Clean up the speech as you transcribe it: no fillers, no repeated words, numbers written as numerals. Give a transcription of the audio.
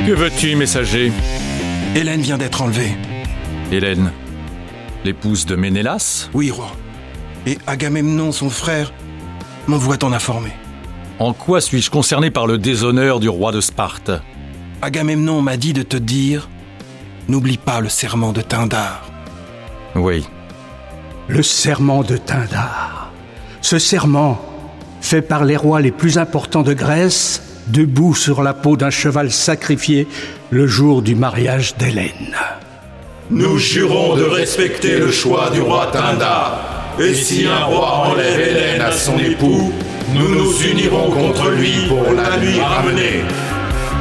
Que veux-tu, messager? Hélène vient d'être enlevée. Hélène, l'épouse de Ménélas? Oui, roi. Et Agamemnon, son frère, m'envoie t'en informer. En quoi suis-je concerné par le déshonneur du roi de Sparte? Agamemnon m'a dit de te dire, n'oublie pas le serment de Tyndare. Oui. Le serment de Tyndare. Ce serment, fait par les rois les plus importants de Grèce, debout sur la peau d'un cheval sacrifié le jour du mariage d'Hélène. Nous jurons de respecter le choix du roi Tyndare, et si un roi enlève Hélène à son époux, nous nous unirons contre lui pour la lui ramener.